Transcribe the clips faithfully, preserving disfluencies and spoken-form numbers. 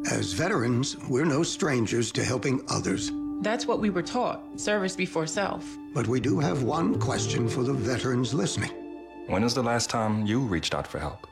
As veterans, we're no strangers to helping others. That's what we were taught, service before self. But we do have one question for the veterans listening. When was the last time you reached out for help?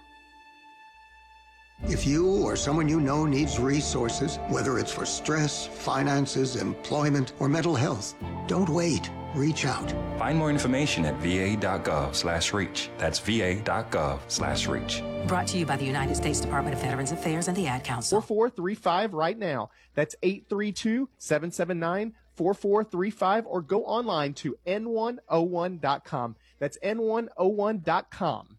If you or someone you know needs resources, whether it's for stress, finances, employment, or mental health, don't wait. Reach out. Find more information at va.gov slash reach. That's va.gov slash reach. Brought to you by the United States Department of Veterans Affairs and the Ad Council. four four three five right now. That's eight three two, seven seven nine, four four three five, or go online to N one oh one dot com. That's N one oh one dot com.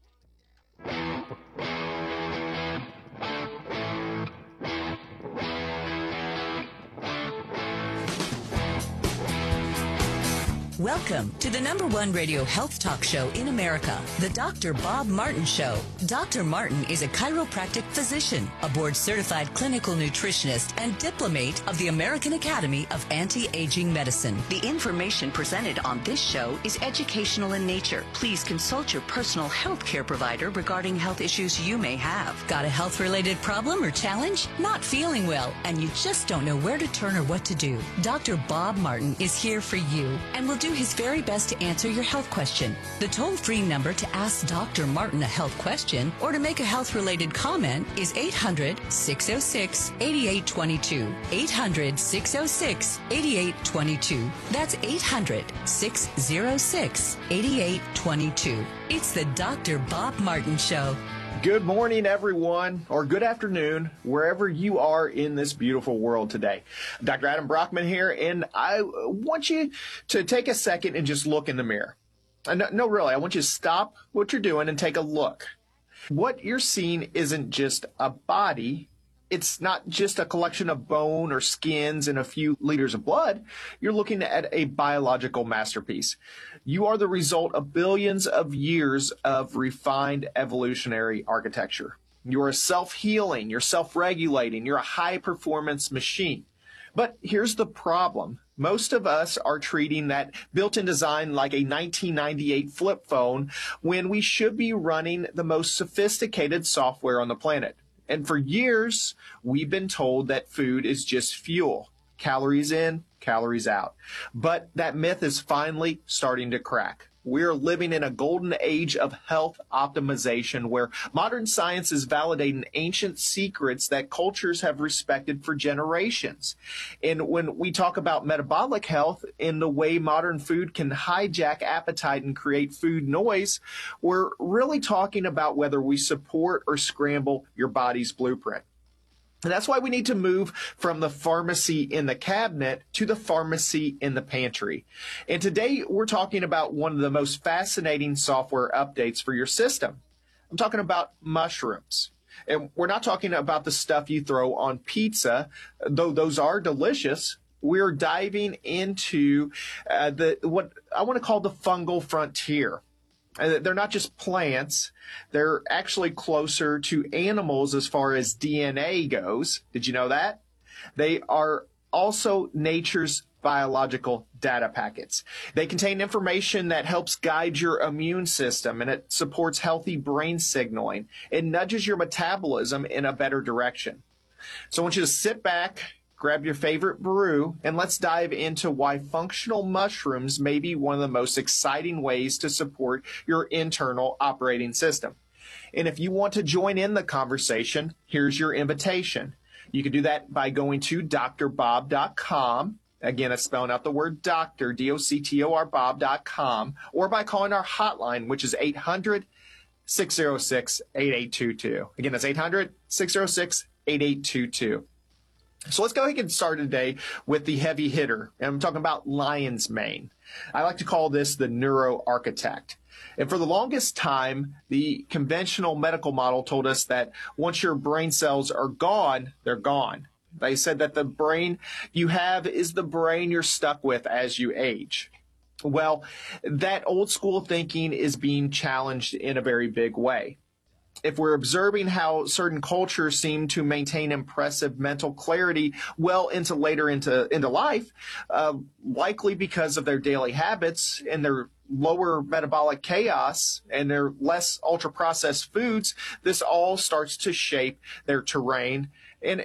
Welcome to the number one radio health talk show in America, the Doctor Bob Martin Show. Doctor Martin is a chiropractic physician, a board-certified clinical nutritionist, and diplomate of the American Academy of Anti-Aging Medicine. The information presented on this show is educational in nature. Please consult your personal health care provider regarding health issues you may have. Got a health-related problem or challenge? Not feeling well, and you just don't know where to turn or what to do? Doctor Bob Martin is here for you and will do his very best to answer your health question. The toll-free number to ask Doctor Martin a health question or to make a health-related comment is eight hundred, six oh six, eight eight two two. eight hundred, six oh six, eight eight two two. That's eight hundred, six oh six, eight eight two two. It's the Doctor Bob Martin Show. Good morning, everyone, or good afternoon, wherever you are in this beautiful world today. Doctor Adam Brockman here, and I want you to take a second and just look in the mirror. No, no, really, I want you to stop what you're doing and take a look. What you're seeing isn't just a body. It's not just a collection of bone or skins and a few liters of blood. You're looking at a biological masterpiece. You are the result of billions of years of refined evolutionary architecture. You're a self-healing, you're self-regulating, you're a high-performance machine. But here's the problem. Most of us are treating that built-in design like a nineteen ninety-eight flip phone when we should be running the most sophisticated software on the planet. And for years, we've been told that food is just fuel. Calories in, calories out. But that myth is finally starting to crack. We're living in a golden age of health optimization where modern science is validating ancient secrets that cultures have respected for generations. And when we talk about metabolic health in the way modern food can hijack appetite and create food noise, we're really talking about whether we support or scramble your body's blueprint. And that's why we need to move from the pharmacy in the cabinet to the pharmacy in the pantry. And today we're talking about one of the most fascinating software updates for your system. I'm talking about mushrooms. And we're not talking about the stuff you throw on pizza, though those are delicious. We're diving into uh, the what I want to call the fungal frontier. They're not just plants. They're actually closer to animals as far as D N A goes. Did you know that? They are also nature's biological data packets. They contain information that helps guide your immune system, and it supports healthy brain signaling. It nudges your metabolism in a better direction. So I want you to sit back, grab your favorite brew, and let's dive into why functional mushrooms may be one of the most exciting ways to support your internal operating system. And if you want to join in the conversation, here's your invitation. You can do that by going to D R bob dot com. Again, it's spelling out the word doctor, D O C T O R, bob dot com, or by calling our hotline, which is eight hundred, six oh six, eight eight two two. Again, that's eight hundred, six oh six, eight eight two two. So let's go ahead and get started today with the heavy hitter. And I'm talking about lion's mane. I like to call this the neuroarchitect. And for the longest time, the conventional medical model told us that once your brain cells are gone, they're gone. They said that the brain you have is the brain you're stuck with as you age. Well, that old school thinking is being challenged in a very big way. If we're observing how certain cultures seem to maintain impressive mental clarity well into later into, into life, uh, likely because of their daily habits and their lower metabolic chaos and their less ultra-processed foods, this all starts to shape their terrain